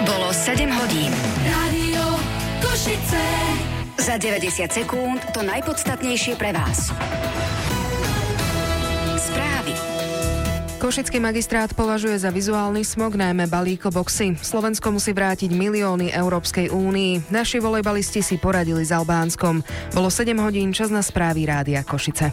Bolo 7 hodín. Rádio Košice. Za 90 sekúnd to najpodstatnejšie pre vás. Správy. Košický magistrát považuje za vizuálny smog najmä balíkoboxy. Slovensko musí vrátiť milióny Európskej únii. Naši volejbalisti si poradili s Albánskom. Bolo 7 hodín, čas na správy Rádia Košice.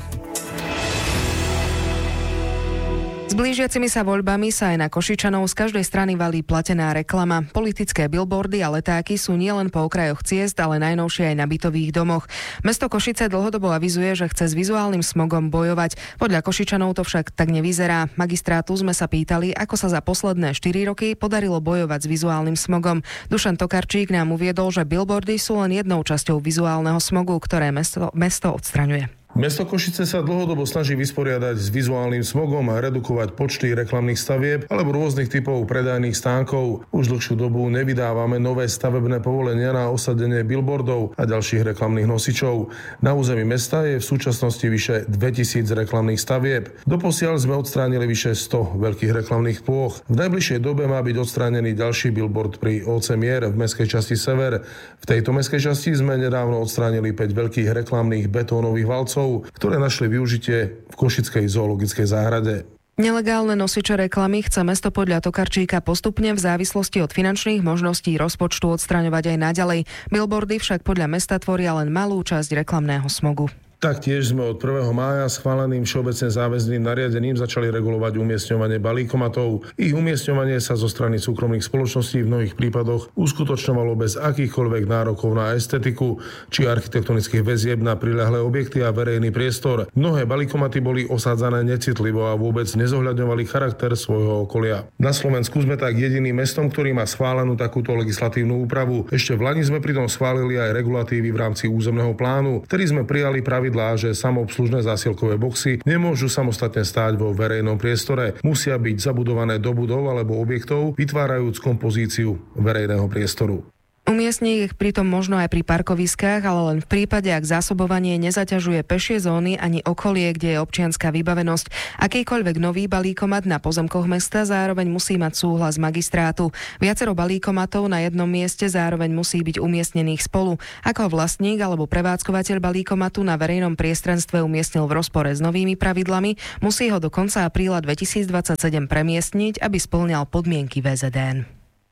S blížiacimi sa voľbami sa aj na Košičanov z každej strany valí platená reklama. Politické billboardy a letáky sú nielen po okrajoch ciest, ale najnovšie aj na bytových domoch. Mesto Košice dlhodobo avizuje, že chce s vizuálnym smogom bojovať. Podľa Košičanov to však tak nevyzerá. Magistrátu sme sa pýtali, ako sa za posledné 4 roky podarilo bojovať s vizuálnym smogom. Dušan Tokarčík nám uviedol, že billboardy sú len jednou časťou vizuálneho smogu, ktoré mesto odstraňuje. Mesto Košice sa dlhodobo snaží vysporiadať s vizuálnym smogom a redukovať počty reklamných stavieb alebo rôznych typov predajných stánkov. Už dlhšiu dobu nevydávame nové stavebné povolenia na osadenie billboardov a ďalších reklamných nosičov. Na území mesta je v súčasnosti vyše 2000 reklamných stavieb. Doposiaľ sme odstránili vyše 100 veľkých reklamných plôch. V najbližšej dobe má byť odstránený ďalší billboard pri OC Mier v mestskej časti Sever. V tejto mestskej časti sme nedávno odstránili 5 veľkých reklamných betónových valcov, ktoré našli využitie v Košickej zoologickej záhrade. Nelegálne nosiče reklamy chce mesto podľa Tokarčíka postupne v závislosti od finančných možností rozpočtu odstraňovať aj naďalej. Billboardy však podľa mesta tvoria len malú časť reklamného smogu. Taktiež sme od 1. mája schváleným všeobecne záväzným nariadením začali regulovať umiestňovanie balíkomatov. Ich umiestňovanie sa zo strany súkromných spoločností v mnohých prípadoch uskutočňovalo bez akýchkoľvek nárokov na estetiku či architektonických väzieb na priľahlé objekty a verejný priestor. Mnohé balíkomaty boli osádzané necitlivo a vôbec nezohľadňovali charakter svojho okolia. Na Slovensku sme tak jediným mestom, ktorý má schválenú takúto legislatívnu úpravu. Ešte v lani sme pritom schválili aj regulatívy v rámci územného plánu, ktorý sme prijali že samoobslužné zásielkové boxy nemôžu samostatne stáť vo verejnom priestore. Musia byť zabudované do budov alebo objektov, vytvárajúc kompozíciu verejného priestoru. Umiestniť ich pritom možno aj pri parkoviskách, ale len v prípade, ak zásobovanie nezaťažuje pešie zóny ani okolie, kde je občianska vybavenosť. Akýkoľvek nový balíkomat na pozemkoch mesta zároveň musí mať súhlas magistrátu. Viacero balíkomatov na jednom mieste zároveň musí byť umiestnených spolu. Ako vlastník alebo prevádzkovateľ balíkomatu na verejnom priestranstve umiestnil v rozpore s novými pravidlami, musí ho do konca apríla 2027 premiestniť, aby spĺňal podmienky VZN.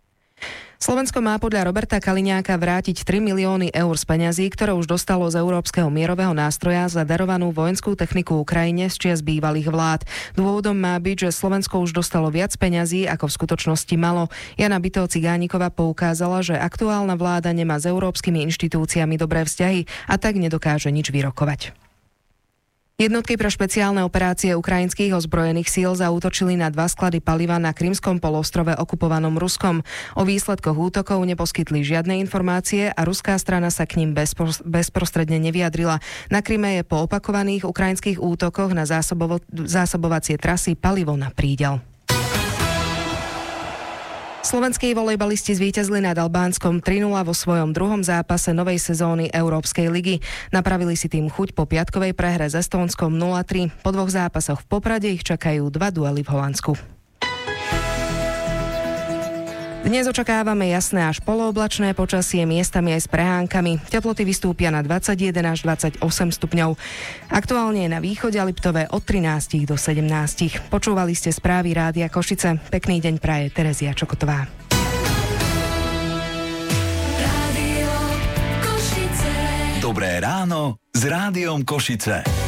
Slovensko má podľa Roberta Kaliňáka vrátiť 3 milióny eur z peňazí, ktoré už dostalo z Európskeho mierového nástroja za darovanú vojenskú techniku Ukrajine z čias bývalých vlád. Dôvodom má byť, že Slovensko už dostalo viac peňazí, ako v skutočnosti malo. Jana Bytov-Cigániková poukázala, že aktuálna vláda nemá s európskymi inštitúciami dobré vzťahy a tak nedokáže nič vyrokovať. Jednotky pre špeciálne operácie ukrajinských ozbrojených síl zaútočili na 2 sklady paliva na Krymskom poloostrove okupovanom Ruskom. O výsledkoch útokov neposkytli žiadne informácie a ruská strana sa k nim bezprostredne nevyjadrila. Na Kryme je po opakovaných ukrajinských útokoch na zásobovacie trasy palivo na príďal. Slovenskí volejbalisti zvíťazili nad Albánskom 3-0 vo svojom druhom zápase novej sezóny Európskej ligy. Napravili si tým chuť po piatkovej prehre s Estónskom 0-3. Po 2 zápasoch v Poprade ich čakajú 2 duely v Holandsku. Dnes očakávame jasné až polooblačné počasie, miestami aj s prehánkami. Teploty vystúpia na 21 až 28 stupňov. Aktuálne je na východe Liptové od 13 do 17. Počúvali ste správy Rádia Košice. Pekný deň praje Terezia Čokotová. Rádio Košice. Dobré ráno s Rádiom Košice.